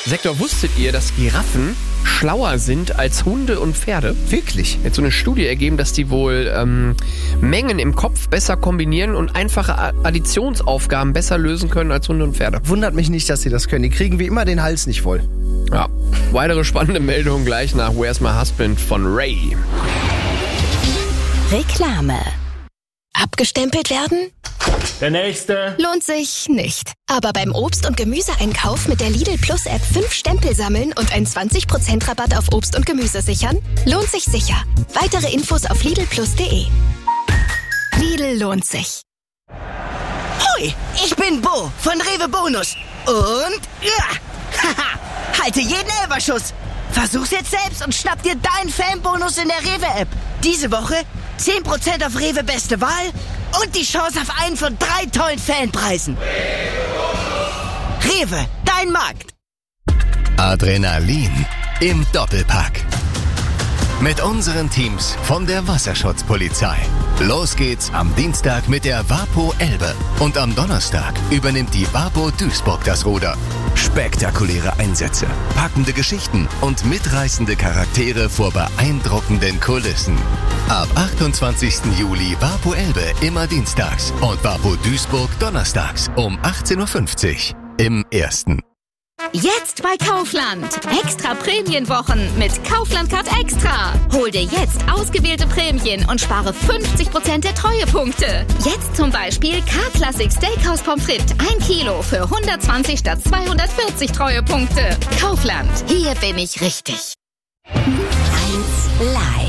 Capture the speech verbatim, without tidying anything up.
Sektor, wusstet ihr, dass Giraffen schlauer sind als Hunde und Pferde? Wirklich? Jetzt so eine Studie ergeben, dass die wohl ähm, Mengen im Kopf besser kombinieren und einfache Additionsaufgaben besser lösen können als Hunde und Pferde. Wundert mich nicht, dass sie das können. Die kriegen wie immer den Hals nicht voll. Ja, weitere spannende Meldungen gleich nach Where's My Husband von Ray. Reklame. Abgestempelt werden? Der nächste. Lohnt sich nicht. Aber beim Obst- und Gemüseeinkauf mit der Lidl Plus App fünf Stempel sammeln und ein zwanzig Prozent Rabatt auf Obst und Gemüse sichern? Lohnt sich sicher. Weitere Infos auf lidl plus punkt de. Lidl lohnt sich. Hoi, ich bin Bo von Rewe Bonus. Und ja, haha, halte jeden Elberschuss. Versuch's jetzt selbst und schnapp dir deinen Fanbonus in der Rewe-App. Diese Woche zehn Prozent auf Rewe Beste Wahl und die Chance auf einen von drei tollen Fanpreisen. Rewe, dein Markt. Adrenalin im Doppelpack. Mit unseren Teams von der Wasserschutzpolizei. Los geht's am Dienstag mit der Wapo Elbe. Und am Donnerstag übernimmt die Wapo Duisburg das Ruder. Spektakuläre Einsätze, packende Geschichten und mitreißende Charaktere vor beeindruckenden Kulissen. Ab achtundzwanzigsten Juli Wapo Elbe immer dienstags und Wapo Duisburg donnerstags um achtzehn Uhr fünfzig im Ersten. Jetzt bei Kaufland. Extra Prämienwochen mit Kaufland Card Extra. Hol dir jetzt ausgewählte Prämien und spare fünfzig Prozent der Treuepunkte. Jetzt zum Beispiel K-Classic Steakhouse Pommes frites ein Kilo für hundertzwanzig statt zweihundertvierzig Treuepunkte. Kaufland. Hier bin ich richtig. eins live.